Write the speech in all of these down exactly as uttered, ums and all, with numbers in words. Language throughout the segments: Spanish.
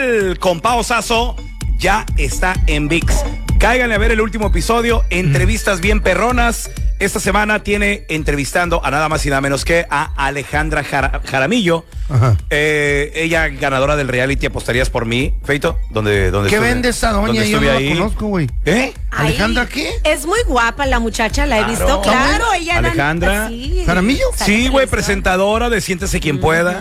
Chal con Pao Sasso ya está en ViX. Cáiganle a ver el último episodio, entrevistas bien perronas. Esta semana tiene entrevistando a nada más y nada menos que a Alejandra Jara, Jaramillo. Ajá. Eh, ella ganadora del reality Apostarías por mí. Feito, ¿dónde, dónde ¿Qué estuve? vende esa doña? Yo no ahí? La conozco, güey. ¿Eh? ¿Alejandra qué? Es muy guapa la muchacha, la he claro. visto. Claro, ella. Alejandra. Sí. ¿Jaramillo? Sí, güey, presentadora de Siéntese Quien mm-hmm. Pueda.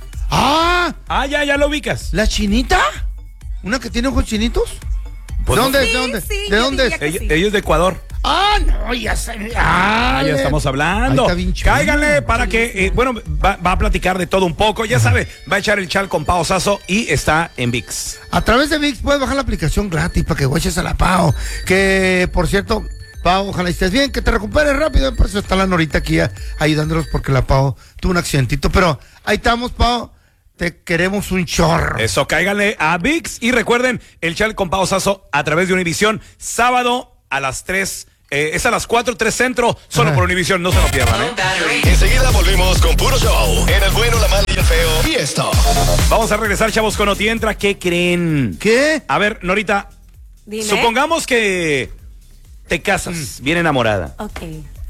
Ah. Ah, ya, ya lo ubicas. ¿La chinita? ¿Una que tiene ojos chinitos? Pues ¿De dónde sí, es? ¿De dónde, sí, ¿De dónde es? Ella, sí. ella es de Ecuador. Ah, no, ya sé. Ah, ah ya estamos hablando. Cáiganle para que, eh, bueno, va, va a platicar de todo un poco. Ya sabe, va a echar el chal con Pao Sasso y está en ViX. A través de ViX puedes bajar la aplicación gratis para que guaches a la Pao. Que, por cierto, Pao, ojalá estés bien, que te recuperes rápido. Por eso está la Norita aquí ayudándonos porque la Pao tuvo un accidentito. Pero ahí estamos, Pao. Te queremos un chorro. Eso, cáiganle a ViX y recuerden el chal con Pao Sasso a través de Univisión, sábado a las tres. Eh, es a las cuatro, tres centro, solo Ajá. por Univisión, no se lo pierdan, ¿eh? Enseguida volvemos con puro show, en el bueno, la mala y el feo. Y esto. Vamos a regresar, chavos, con Otientra. ¿Qué creen? ¿Qué? A ver, Norita, Dime. supongamos que te casas, mm. bien enamorada. Ok.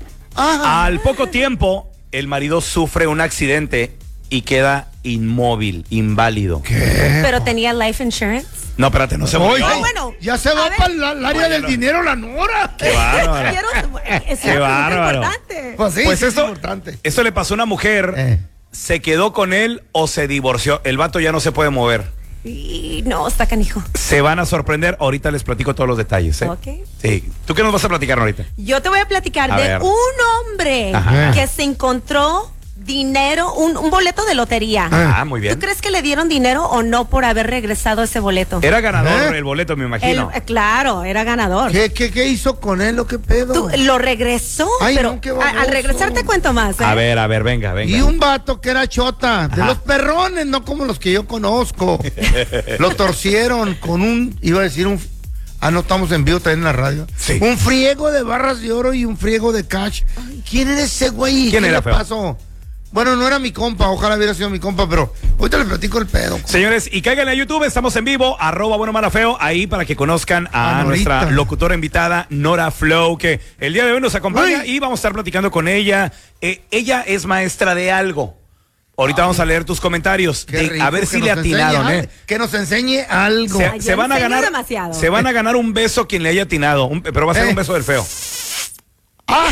Ajá. Al poco tiempo, el marido sufre un accidente y queda inmóvil, inválido. ¿Qué? ¿Pero tenía life insurance? No, espérate, no se murió. Oh, bueno, ya se va para el área bueno, del dinero la Nora. Qué bárbaro. Es Qué bárbaro. Pues sí, pues sí esto, es importante. Esto le pasó a una mujer, eh. se quedó con él o se divorció. El vato ya no se puede mover. Y no, está canijo. Se van a sorprender. Ahorita les platico todos los detalles, ¿eh? Ok. Sí. ¿Tú qué nos vas a platicar ahorita? Yo te voy a platicar a de ver. un hombre Ajá. que se encontró dinero, un, un boleto de lotería. Ah, muy bien. ¿Tú crees que le dieron dinero o no por haber regresado ese boleto? Era ganador ¿Eh? el boleto, me imagino. El, claro, era ganador. ¿Qué, qué, qué hizo con él o qué pedo? Tú, lo regresó, Ay, pero no, qué a, al regresar te cuento más. ¿eh? A ver, a ver, venga, venga. Y un vato que era chota, de Ajá. los perrones, no como los que yo conozco. Lo torcieron con un, iba a decir un... Ah, no, estamos en vivo también en la radio. Sí. Un friego de barras de oro y un friego de cash. ¿Quién era ese güey? ¿Quién ¿Qué era, le feo? pasó? Bueno, no era mi compa, ojalá hubiera sido mi compa, pero ahorita le platico el pedo. Señores, y cáiganle a YouTube, estamos en vivo, arroba bueno mala feo, ahí para que conozcan a, a nuestra locutora invitada, Nora Flow, que el día de hoy nos acompaña Uy. y vamos a estar platicando con ella. Eh, ella es maestra de algo. Ahorita Ay. vamos a leer tus comentarios, de, a ver si le atinaron, enseñe, ¿eh? Que nos enseñe algo. Se, Ay, se van a ganar, demasiado. se van a ganar un beso quien le haya atinado, un, pero va a ser eh. un beso del feo. ¡Ah!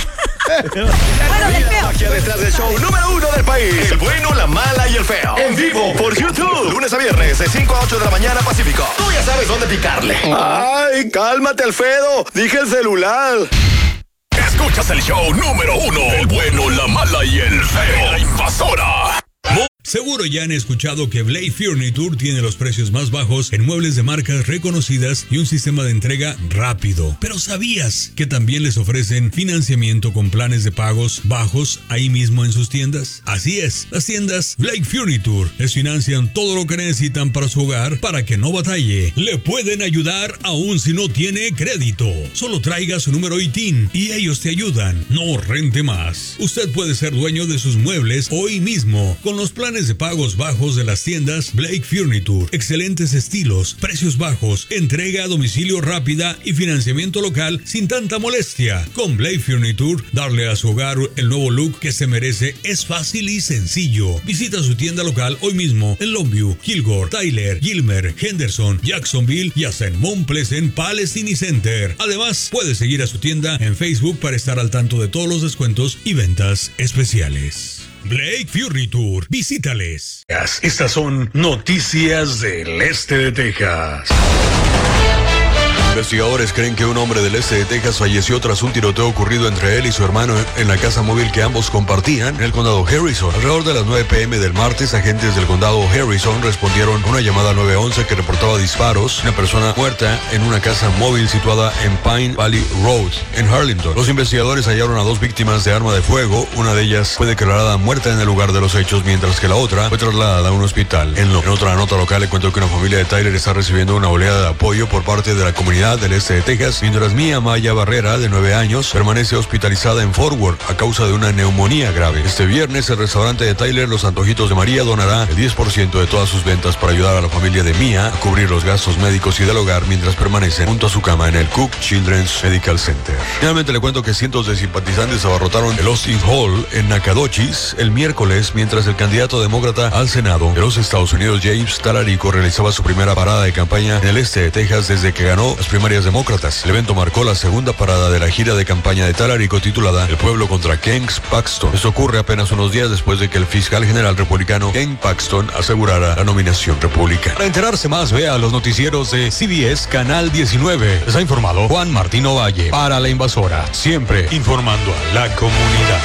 Bueno, del feo. Aquí detrás del show número uno del país. El bueno, la mala y el feo. En vivo por YouTube. Lunes a viernes de cinco a ocho de la mañana Pacífico. Tú ya sabes dónde picarle. Ay, cálmate, Alfredo. Dije el celular. Escuchas el show número uno. El bueno, la mala y el feo. La invasora. Seguro ya han escuchado que Blade Furniture tiene los precios más bajos en muebles de marcas reconocidas y un sistema de entrega rápido. Pero ¿sabías que también les ofrecen financiamiento con planes de pagos bajos ahí mismo en sus tiendas? Así es, las tiendas Blade Furniture les financian todo lo que necesitan para su hogar para que no batalle. Le pueden ayudar aún si no tiene crédito. Solo traiga su número I T I N y ellos te ayudan. No rente más. Usted puede ser dueño de sus muebles hoy mismo con los planes de pagos bajos de las tiendas Blake Furniture. Excelentes estilos, precios bajos, entrega a domicilio rápida y financiamiento local sin tanta molestia. Con Blake Furniture, darle a su hogar el nuevo look que se merece es fácil y sencillo. Visita su tienda local hoy mismo en Longview, Kilgore, Tyler, Gilmer, Henderson, Jacksonville y hasta en Mount Pleasant Palestine Center. Además, puede seguir a su tienda en Facebook para estar al tanto de todos los descuentos y ventas especiales. Blake Furniture, visítales. Estas son noticias del este de Texas. Investigadores creen que un hombre del este de Texas falleció tras un tiroteo ocurrido entre él y su hermano en la casa móvil que ambos compartían en el condado Harrison. Alrededor de las nueve pe eme del martes, agentes del condado Harrison respondieron a una llamada nueve once que reportaba disparos, una persona muerta en una casa móvil situada en Pine Valley Road, en Harlingen. Los investigadores hallaron a dos víctimas de arma de fuego, una de ellas fue declarada muerta en el lugar de los hechos, mientras que la otra fue trasladada a un hospital. En, lo, en otra nota local le cuento que una familia de Tyler está recibiendo una oleada de apoyo por parte de la comunidad comunidad del este de Texas, mientras Mía Maya Barrera, de nueve años, permanece hospitalizada en Fort Worth a causa de una neumonía grave. Este viernes, el restaurante de Tyler, Los Antojitos de María, donará el diez por ciento de todas sus ventas para ayudar a la familia de Mía a cubrir los gastos médicos y del hogar mientras permanecen junto a su cama en el Cook Children's Medical Center. Finalmente le cuento que cientos de simpatizantes abarrotaron el Austin Hall en Nacogdoches el miércoles mientras el candidato demócrata al Senado de los Estados Unidos, James Talarico, realizaba su primera parada de campaña en el este de Texas desde que ganó las primarias demócratas. El evento marcó la segunda parada de la gira de campaña de Talarico titulada El pueblo contra Ken Paxton. Esto ocurre apenas unos días después de que el fiscal general republicano Ken Paxton asegurara la nominación republicana. Para enterarse más, vea los noticieros de C B S Canal diecinueve. Les ha informado Juan Martín Ovalle para La Invasora, siempre informando a la comunidad.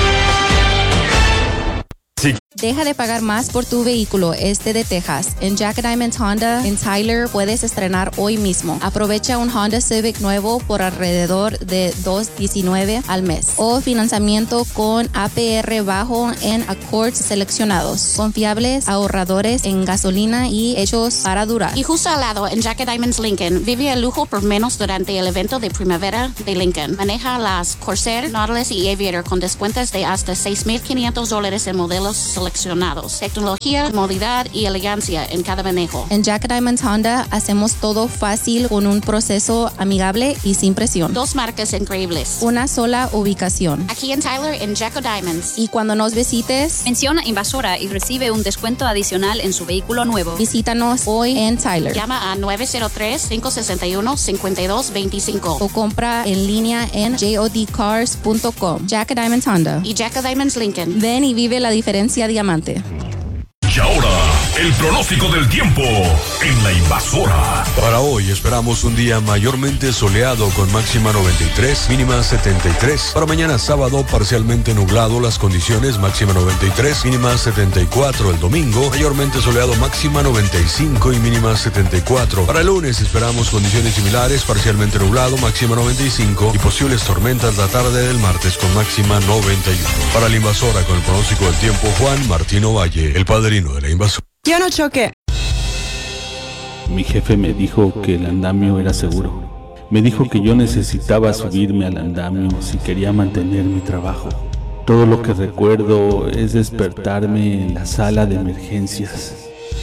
Deja de pagar más por tu vehículo este de Texas. En Jack Diamond Honda en Tyler puedes estrenar hoy mismo. Aprovecha un Honda Civic nuevo por alrededor de dos diecinueve al mes. O financiamiento con A P R bajo en Accords seleccionados. Confiables, ahorradores en gasolina y hechos para durar. Y justo al lado, en Jack Diamonds Lincoln, vive el lujo por menos durante el evento de primavera de Lincoln. Maneja las Corsair, Nautilus y Aviator con descuentos de hasta seis mil quinientos dólares en modelos seleccionados. Tecnología, comodidad y elegancia en cada manejo. En Jack Diamonds Honda hacemos todo fácil con un proceso amigable y sin presión. Dos marcas increíbles. Una sola ubicación. Aquí en Tyler, en Jack Diamonds. Y cuando nos visites, menciona Invasora y recibe un descuento adicional en su vehículo nuevo. Visítanos hoy en Tyler. Llama a nueve cero tres, cinco seis uno, cinco dos dos cinco. O compra en línea en jod cars punto com. Jack Diamonds Honda. Y Jack Diamonds Lincoln. Ven y vive la diferencia diamante. Y ahora, el pronóstico del tiempo en La Invasora. Para hoy esperamos un día mayormente soleado con máxima noventa y tres, mínima setenta y tres. Para mañana sábado parcialmente nublado las condiciones, máxima noventa y tres, mínima setenta y cuatro. El domingo mayormente soleado, máxima noventa y cinco y mínima setenta y cuatro. Para el lunes esperamos condiciones similares, parcialmente nublado, máxima noventa y cinco y posibles tormentas la tarde del martes con máxima noventa y uno. Para La Invasora con el pronóstico del tiempo, Juan Martín Ovalle, el padrino de La Invasora. Yo no choqué. Mi jefe me dijo que el andamio era seguro. Me dijo que yo necesitaba subirme al andamio si quería mantener mi trabajo. Todo lo que recuerdo es despertarme en la sala de emergencias.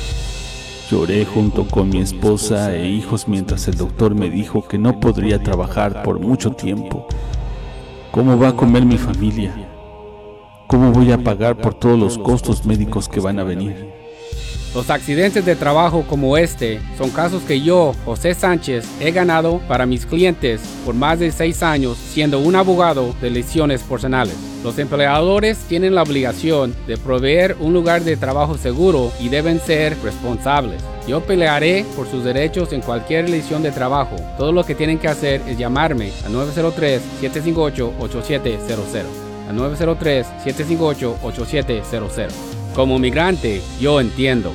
Lloré junto con mi esposa e hijos mientras el doctor me dijo que no podría trabajar por mucho tiempo. ¿Cómo va a comer mi familia? ¿Cómo voy a pagar por todos los costos médicos que van a venir? Los accidentes de trabajo como este son casos que yo, José Sánchez, he ganado para mis clientes por más de seis años siendo un abogado de lesiones personales. Los empleadores tienen la obligación de proveer un lugar de trabajo seguro y deben ser responsables. Yo pelearé por sus derechos en cualquier lesión de trabajo. Todo lo que tienen que hacer es llamarme a nueve cero tres, siete cinco ocho, ocho siete cero cero. A nueve cero tres, siete cinco ocho, ocho siete cero cero. Como migrante, yo entiendo.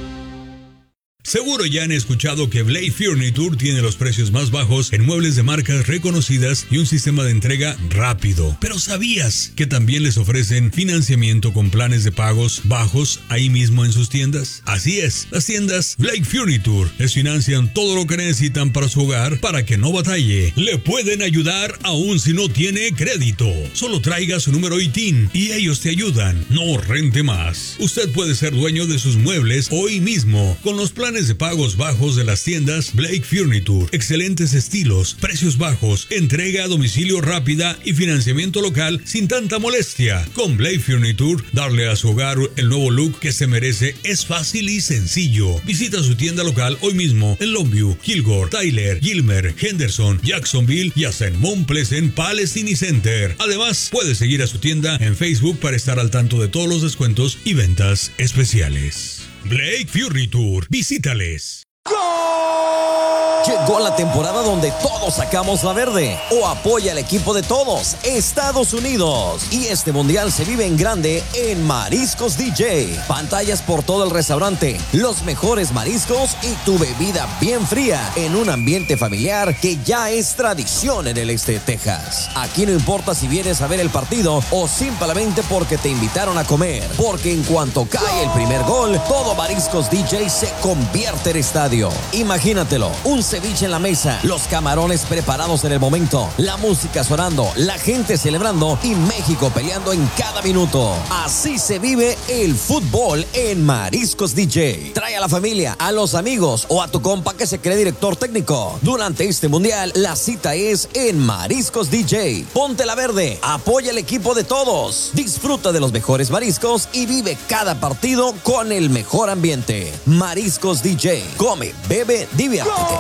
Seguro ya han escuchado que Blake Furniture tiene los precios más bajos en muebles de marcas reconocidas y un sistema de entrega rápido. Pero ¿sabías que también les ofrecen financiamiento con planes de pagos bajos ahí mismo en sus tiendas? Así es, las tiendas Blake Furniture les financian todo lo que necesitan para su hogar para que no batalle. Le pueden ayudar aún si no tiene crédito. Solo traiga su número I T I N y ellos te ayudan. No rente más. Usted puede ser dueño de sus muebles hoy mismo con los planes de pagos bajos de las tiendas Blake Furniture. Excelentes estilos, precios bajos, entrega a domicilio rápida y financiamiento local sin tanta molestia. Con Blake Furniture, darle a su hogar el nuevo look que se merece es fácil y sencillo. Visita su tienda local hoy mismo en Longview, Kilgore, Tyler, Gilmer, Henderson, Jacksonville y hasta en Mount Pleasant Palestine Center. Además, puede seguir a su tienda en Facebook para estar al tanto de todos los descuentos y ventas especiales. Blake Furniture, visítales. Llegó la temporada donde todos sacamos la verde o apoya al equipo de todos, Estados Unidos. Y este mundial se vive en grande en Mariscos D J. Pantallas por todo el restaurante, los mejores mariscos y tu bebida bien fría en un ambiente familiar que ya es tradición en el este de Texas. Aquí no importa si vienes a ver el partido o simplemente porque te invitaron a comer, porque en cuanto cae el primer gol, todo Mariscos D J se convierte en estadio. radio. Imagínatelo, un ceviche en la mesa, los camarones preparados en el momento, la música sonando, la gente celebrando y México peleando en cada minuto. Así se vive el fútbol en Mariscos D J. Trae a la familia, a los amigos o a tu compa que se cree director técnico. Durante este mundial, la cita es en Mariscos D J. Ponte la verde, apoya al equipo de todos. Disfruta de los mejores mariscos y vive cada partido con el mejor ambiente. Mariscos D J. Come, bebe, diviértete.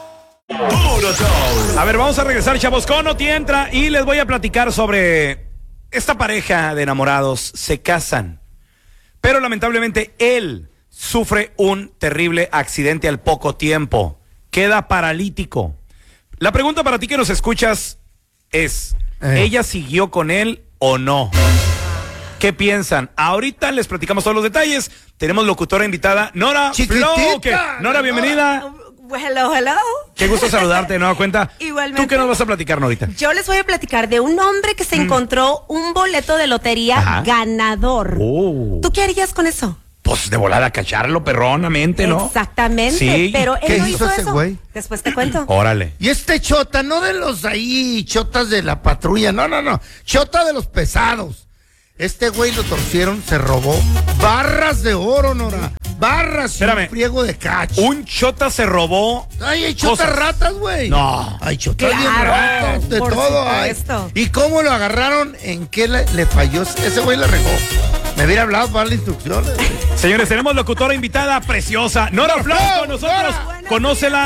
A ver, vamos a regresar, chavos, con Oti entra y les voy a platicar sobre esta pareja de enamorados. Se casan, pero lamentablemente él sufre un terrible accidente al poco tiempo. Queda paralítico. La pregunta para ti que nos escuchas es, eh. ¿ella siguió con él o no? ¿Qué piensan? Ahorita les platicamos todos los detalles. Tenemos locutora invitada, Nora Flo. ¿Qué? Nora, bienvenida. Hello, hello. Qué gusto saludarte de nueva cuenta. Igualmente. ¿Tú qué nos vas a platicar, Norita? Yo les voy a platicar de un hombre que se mm. encontró un boleto de lotería Ajá. ganador. Oh. ¿Tú qué harías con eso? Pues de volada cacharlo perronamente, ¿no? Exactamente. Sí. Pero él ¿Qué no hizo hizo ese eso. güey? Después te cuento. Órale. Y este chota, no de los ahí, chotas de la patrulla, no, no, no. Chota de los pesados. Este güey lo torcieron, se robó barras de oro, Nora. Barras y un friego de cacho. Un chota se robó. Ay, hay chotas cosas. ratas, güey. No. Hay chotas Claro, bien ratas, de por todo. Ay. ¿Y cómo lo agarraron? ¿En qué le, le falló? Ese güey le regó. Me hubiera hablado para darle instrucciones. Señores, tenemos locutora invitada preciosa, Nora Flo, con nosotros. Conócela.